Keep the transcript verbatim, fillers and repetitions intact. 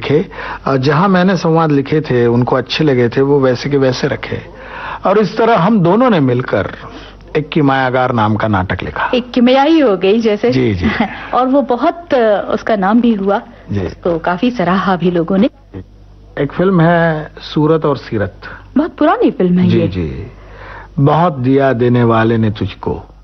लिखे, और जहां मैंने संवाद लिखे थे उनको अच्छे लगे थे, वो वैसे के वैसे रखे, और इस तरह हम दोनों ने मिलकर एक किमायागार नाम का नाटक लिखा। एक किमियाई हो गई जैसे। जी जी। और वो बहुत उसका नाम भी हुआ जी, तो काफी सराहा भी लोगों ने। एक फिल्म है सूरत और सीरत, बहुत पुरानी फिल्म है जी ये। जी। बहुत दिया देने वाले ने तुझको,